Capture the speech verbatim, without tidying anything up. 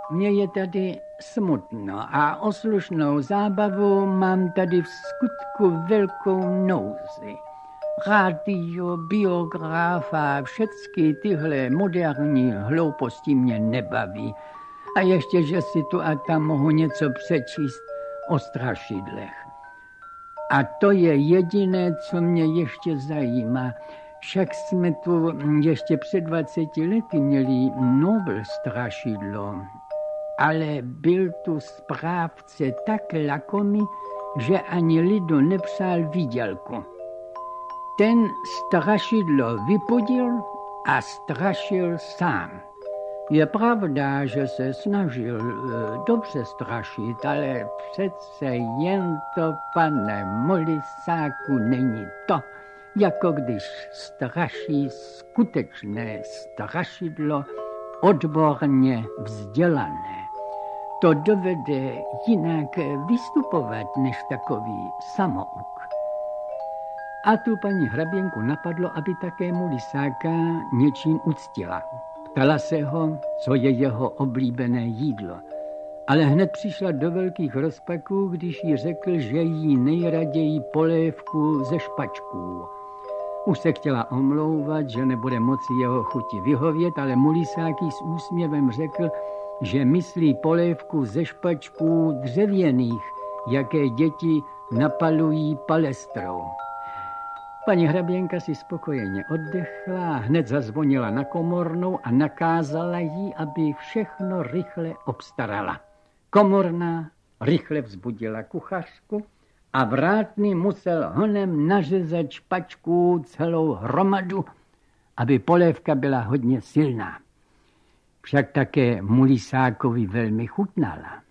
Mně je tady smutno a o slušnou zábavu mám tady v skutku velkou nouzi. Rádio, biograf a všechny tyhle moderní hlouposti mě nebaví. A ještě, že si tu a tam mohu něco přečíst o strašidlech. A to je jediné, co mě ještě zajímá. Však jsme tu ještě před dvaceti lety měli Nobel strašidlo. Ale byl tu správce tak lakomý, že ani lidu nepřál výdělku. Ten strašidlo vypudil a strašil sám. Je pravda, že se snažil e, dobře strašit, ale přece jen to, pane Molisáku, není to, jako když straší skutečné strašidlo odborně vzdělané. To dovede jinak vystupovat než takový samouk. A tu paní hraběnku napadlo, aby také Molisáka něčím uctila. Ptala se ho, co je jeho oblíbené jídlo. Ale hned přišla do velkých rozpaků, když jí řekl, že jí nejraději polévku ze špačků. Už se chtěla omlouvat, že nebude moci jeho chuti vyhovět, ale Molisák jí s úsměvem řekl, že myslí polévku ze špačků dřevěných, jaké děti napalují palestrou. Paní hraběnka si spokojeně oddechla, hned zazvonila na komornou a nakázala jí, aby všechno rychle obstarala. Komorná rychle vzbudila kuchařku a vrátný musel honem nařezat špačků celou hromadu, aby polévka byla hodně silná. Však také Molisákovi velmi chutnala.